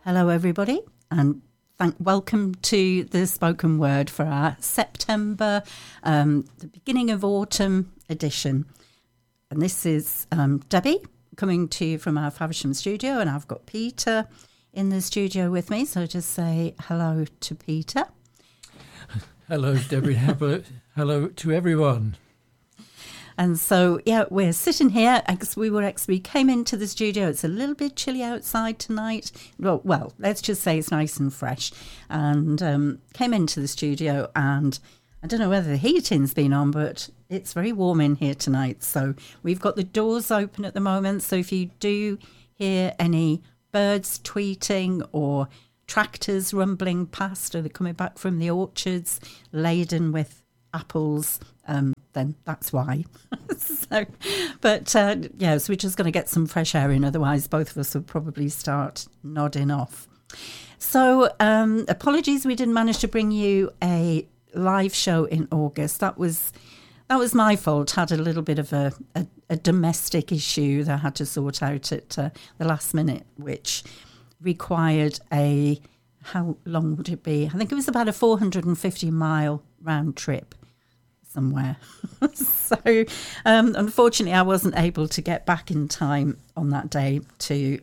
Hello, everybody, and welcome to the Spoken Word for our September, the beginning of autumn edition. And this is Debbie coming to you from our Faversham studio, and I've got Peter in the studio with me. So just say hello to Peter. Hello, Debbie. Hello to everyone. And so, yeah, we're sitting here because we came into the studio. It's a little bit chilly outside tonight. Well, let's just say it's nice and fresh. And came into the studio, and I don't know whether the heating's been on, but it's very warm in here tonight. So we've got the doors open at the moment. So if you do hear any birds tweeting or tractors rumbling past, or they're coming back from the orchards laden with apples, then that's why. So we're just going to get some fresh air in. Otherwise, both of us will probably start nodding off. So apologies, we didn't manage to bring you a live show in August. That was my fault. Had a little bit of a domestic issue that I had to sort out at the last minute, which required how long would it be? I think it was about a 450-mile round trip somewhere. So unfortunately I wasn't able to get back in time on that day to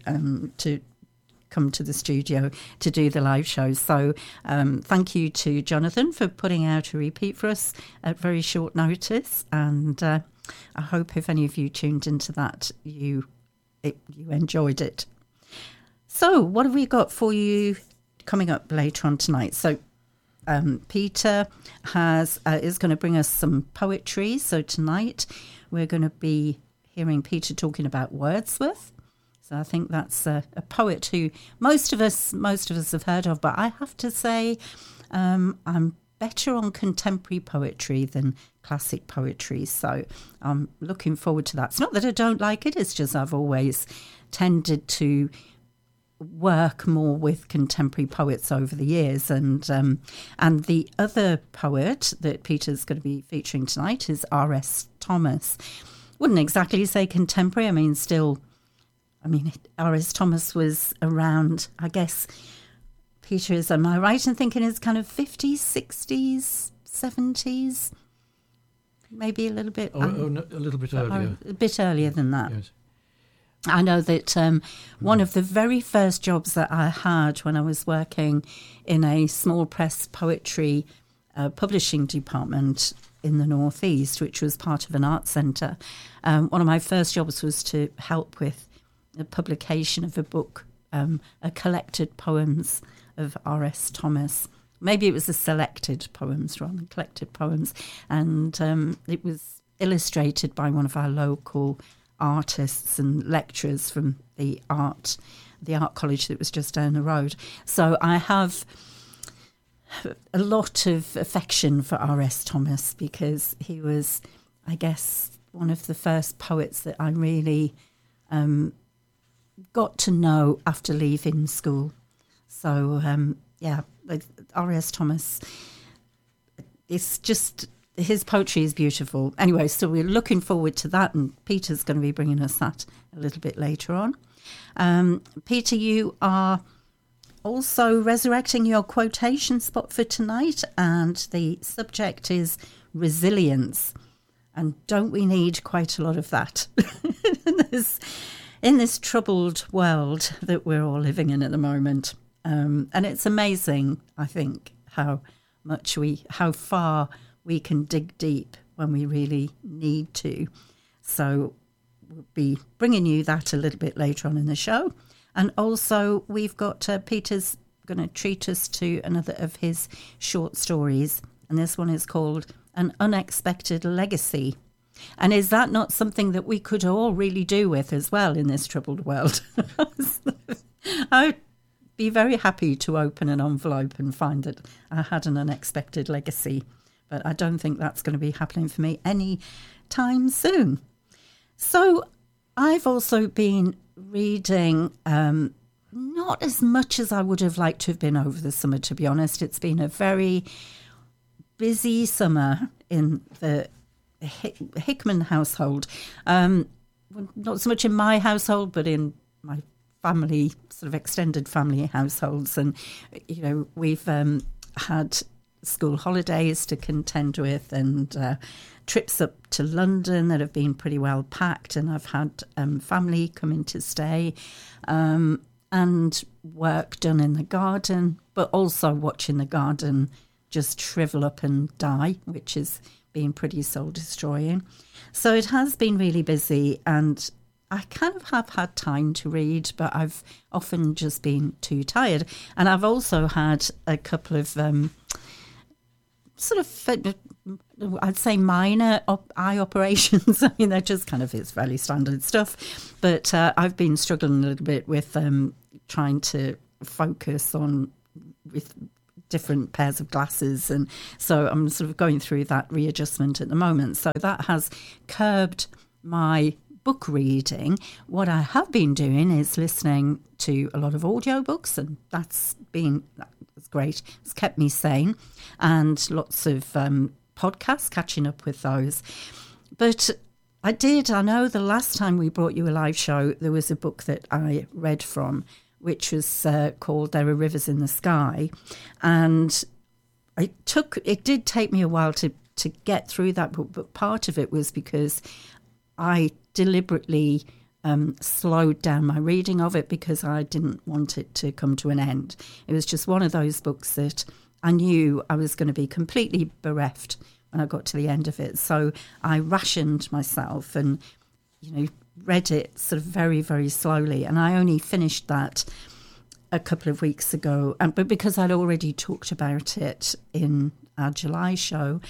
come to the studio to do the live show. So thank you to Jonathan for putting out a repeat for us at very short notice, and I hope if any of you tuned into that you enjoyed it. So what have we got for you coming up later on tonight? So Peter is going to bring us some poetry. So tonight we're going to be hearing Peter talking about Wordsworth. So I think that's a poet who most of us have heard of. But I have to say I'm better on contemporary poetry than classic poetry. So I'm looking forward to that. It's not that I don't like it. It's just I've always tended to work more with contemporary poets over the years, and the other poet that Peter's going to be featuring tonight is R.S. Thomas. Wouldn't exactly say contemporary. R.S. Thomas was around, I guess, Peter is, am I right in thinking it's kind of 50s, 60s, 70s, maybe a little bit a little bit earlier. A bit earlier than that. Yes. I know that one of the very first jobs that I had when I was working in a small press poetry publishing department in the Northeast, which was part of an art centre, one of my first jobs was to help with the publication of a book, a collected poems of R.S. Thomas. Maybe it was a selected poems rather than collected poems. And it was illustrated by one of our local artists and lecturers from the art college that was just down the road. So I have a lot of affection for R.S. Thomas because he was, I guess, one of the first poets that I really got to know after leaving school. So R.S. Thomas, it's just, his poetry is beautiful. Anyway, so we're looking forward to that, and Peter's going to be bringing us that a little bit later on. Peter, you are also resurrecting your quotation spot for tonight, and the subject is resilience. And don't we need quite a lot of that in this troubled world that we're all living in at the moment? And it's amazing, I think, how far we can dig deep when we really need to. So we'll be bringing you that a little bit later on in the show. And also we've got Peter's going to treat us to another of his short stories. And this one is called An Unexpected Legacy. And is that not something that we could all really do with as well in this troubled world? I'd be very happy to open an envelope and find that I had an unexpected legacy. But I don't think that's going to be happening for me any time soon. So I've also been reading, not as much as I would have liked to have been over the summer, to be honest. It's been a very busy summer in the Hickman household. Not so much in my household, but in my family, sort of extended family households, and we've had school holidays to contend with, and trips up to London that have been pretty well packed, and I've had family come in to stay, and work done in the garden, but also watching the garden just shrivel up and die, which has been pretty soul destroying. So it has been really busy, and I kind of have had time to read, but I've often just been too tired. And I've also had a couple of sort of, I'd say, minor eye operations. I mean, they're just kind of, it's fairly standard stuff. But I've been struggling a little bit with trying to focus on with different pairs of glasses. And so I'm sort of going through that readjustment at the moment. So that has curbed my book reading. What I have been doing is listening to a lot of audiobooks, and that's great. It's kept me sane, and lots of podcasts, catching up with those. But I know the last time we brought you a live show, there was a book that I read from, which was called There Are Rivers in the Sky. And it did take me a while to get through that book, but part of it was because I deliberately slowed down my reading of it because I didn't want it to come to an end. It was just one of those books that I knew I was going to be completely bereft when I got to the end of it. So I rationed myself and, read it sort of very, very slowly. And I only finished that a couple of weeks ago. But because I'd already talked about it in our July show,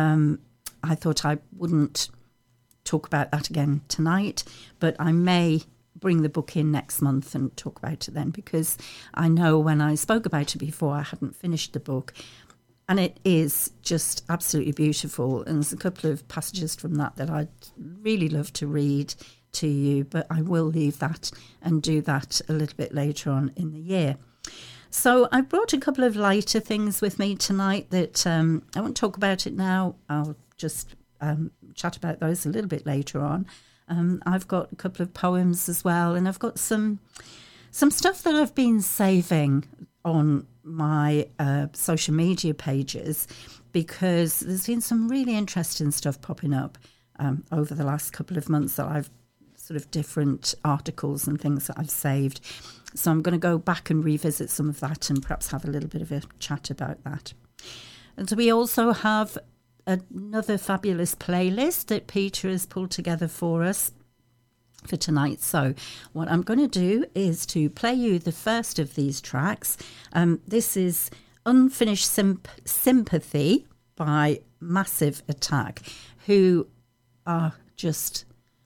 I thought I wouldn't talk about that again tonight, but I may bring the book in next month and talk about it then, because I know when I spoke about it before, I hadn't finished the book, and it is just absolutely beautiful. And there's a couple of passages from that I'd really love to read to you, but I will leave that and do that a little bit later on in the year. So I brought a couple of lighter things with me tonight that I won't talk about it now. I'll just chat about those a little bit later on. I've got a couple of poems as well, and I've got some stuff that I've been saving on my social media pages, because there's been some really interesting stuff popping up over the last couple of months that I've sort of different articles and things that I've saved. So I'm going to go back and revisit some of that and perhaps have a little bit of a chat about that. And so we also have another fabulous playlist that Peter has pulled together for us for tonight. So what I'm going to do is to play you the first of these tracks. This is Unfinished Sympathy by Massive Attack, who are just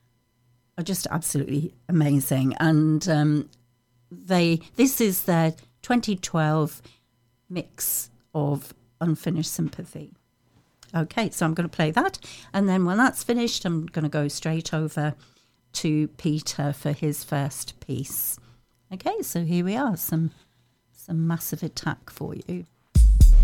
absolutely amazing. And this is their 2012 mix of Unfinished Sympathy. Okay, so I'm going to play that, and then when that's finished, I'm going to go straight over to Peter for his first piece. Okay, so here we are, some Massive Attack for you.